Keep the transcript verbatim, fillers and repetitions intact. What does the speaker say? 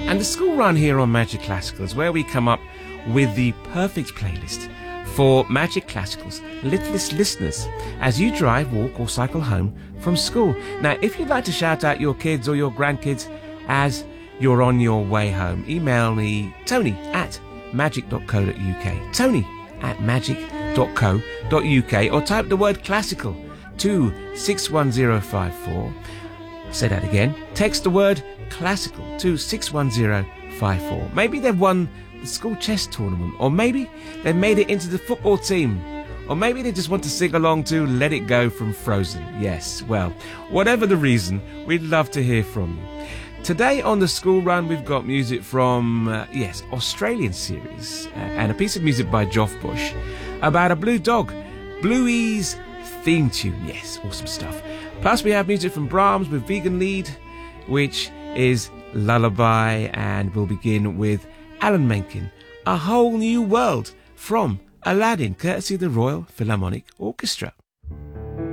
And the school run here on Magic Classical is where we come up with the perfect playlist for Magic Classical's littlest listeners as you drive, walk or cycle home from school. Now, if you'd like to shout out your kids or your grandkids as you're on your way home, email me Tony at magic dot co dot uk, Tony at magic dot co dot uk, or type the word classical to six one zero five four. Say that again. Text the word classical to six one zero five four. Maybe they've won the school chess tournament, or maybe they've made it into the football team, or maybe they just want to sing along to Let It Go from Frozen. Yes, well, whatever the reason, we'd love to hear from you. Today on the school run, we've got music from, uh, yes, Australian series, uh, and a piece of music by Geoff Bush about a blue dog, Bluey's theme tune. Yes, awesome stuff. Plus, we have music from Brahms with Vegan Lead, which is Lullaby, and we'll begin with Alan Menken, A Whole New World from Aladdin, courtesy of the Royal Philharmonic Orchestra.